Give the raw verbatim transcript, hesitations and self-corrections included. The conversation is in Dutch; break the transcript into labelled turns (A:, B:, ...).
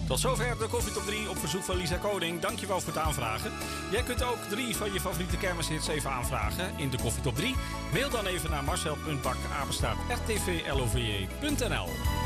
A: Tot zover de Koffietop drie op verzoek van Lisa Koning. Dankjewel voor het aanvragen. Jij kunt ook drie van je favoriete kermishits even aanvragen in de Koffietop drie. Mail dan even naar marcel punt bak apenstaart r t v love punt n l.